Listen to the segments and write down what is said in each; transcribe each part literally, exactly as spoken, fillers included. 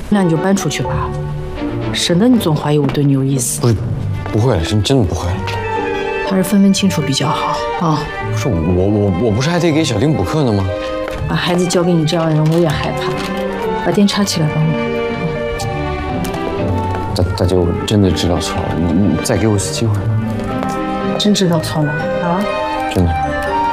那你就搬出去吧，省得你总怀疑我对你有意思。 不是，不会了，真真的不会了。 还是分分清楚比较好啊。 不是我我我不是还得给小丁补课呢吗？ 把孩子交给你这样的人，我也害怕。把电插起来，帮我。 大大姐，我真的知道错了，你你再给我一次机会。 真知道错了啊？ 真的。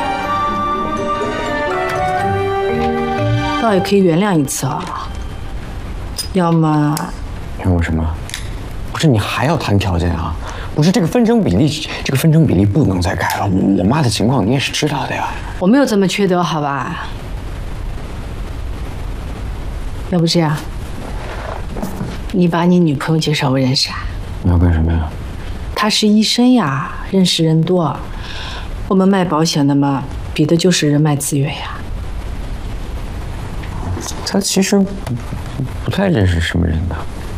倒也可以原谅一次啊。要么。 原谅什么？不是你还要谈条件啊？不是这个分成比例，这个分成比例不能再改了。我妈的情况你也是知道的呀。 我没有这么缺德，好吧？要不这样，你把你女朋友介绍我认识啊？ 你要干什么呀？ 她是医生呀，认识人多。我们卖保险的嘛，比的就是人脉资源呀。 她其实不不太认识什么人的。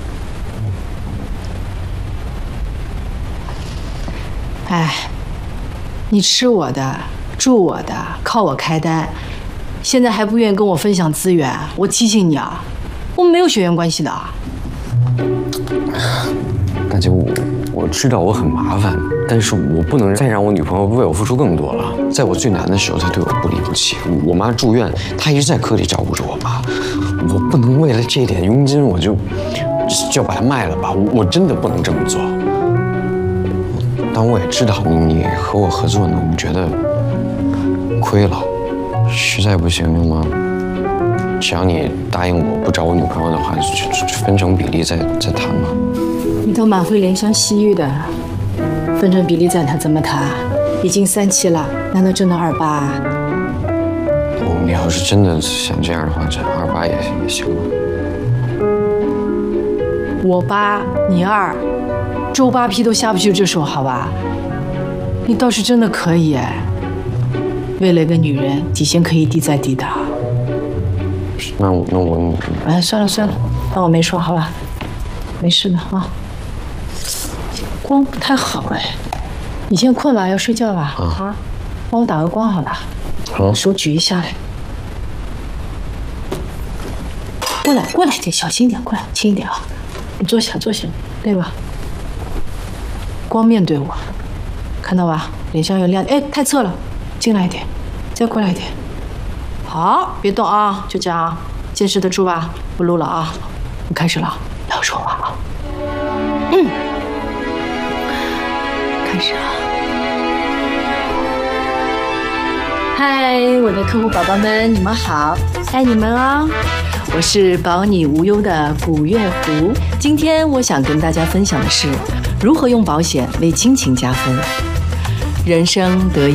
哎，你吃我的，住我的，靠我开单，现在还不愿意跟我分享资源，我提醒你啊，我们没有血缘关系的。 大姐，我我知道我很麻烦，但是我不能再让我女朋友为我付出更多了。在我最难的时候，她对我不离不弃。我妈住院，她一直在科里照顾着我妈，我不能为了这点佣金，我就就要把它卖了吧？我我真的不能这么做。但我也知道你你和我合作呢，你觉得亏了，实在不行吗？只要你答应我不找我女朋友的话，就就分成比例再再谈嘛。 你倒蛮会怜香惜玉的，分成比例再谈怎么谈？已经三期了，难道真的二八啊？ 哦，你要是真的想这样的话，这二八也也行吗？ 我八，你二。周八批都下不去这手，好吧？你倒是真的可以哎。为了一个女人，底线可以低再低的。 那我那我…… 哎，算了算了，当我没说好吧？没事的啊。光不太好哎，你先困吧，要睡觉吧？啊，啊帮我打个光好吧？ 好， 手举一下来。过来过来点，小心点，过来轻一点啊。你坐下坐下，累吧？光面对我，看到吧？脸上有亮，哎，太侧了，进来一点，再过来一点。好，别动啊，就这样啊，坚持得住吧？不录了啊，我开始了，不要说话啊。嗯，开始啊。嗨，我的客户宝宝们，你们好，爱你们啊！我是保你无忧的古月湖。今天我想跟大家分享的是。如何用保险为亲情加分？人生得意。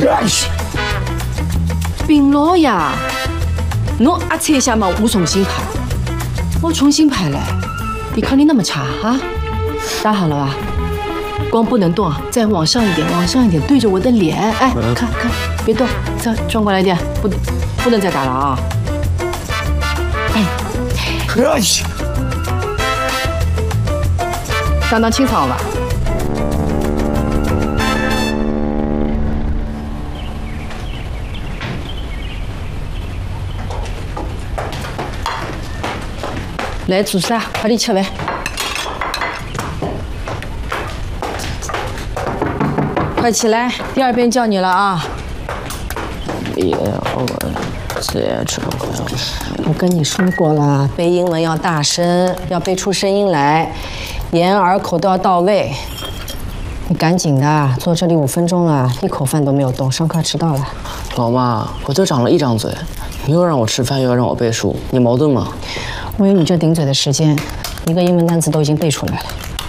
病了呀！侬啊测一下嘛，我重新排。我重新排嘞，抵抗力那么差啊！打好了吧？光不能动啊，再往上一点，往上一点，对着我的脸。哎，看看，别动，再转过来一点，不，不能再打了啊！哎，当当清爽吧。来做啥？快点吃饭。快起来，第二遍叫你了啊！别，我接着。我跟你说过了，背英文要大声，要背出声音来，眼耳口都要到位。你赶紧的，坐这里五分钟了，一口饭都没有动，上课迟到了。 老妈，我就长了一张嘴，你又让我吃饭，又要让我背书，你矛盾吗？ 我有你这顶嘴的时间，一个英文单词都已经背出来了。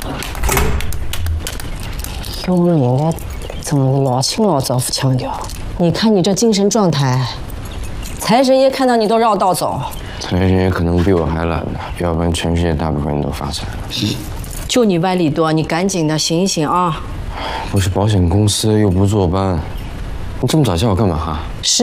用人应该真的老清老早不强调。你看你这精神状态，财神爷看到你都绕道走。 财神爷可能比我还懒呢，要不然全世界大部分人都发财了。 就你歪理多，你赶紧的醒一醒啊！ 不是保险公司又不坐班，你这么早叫我干嘛？ 是。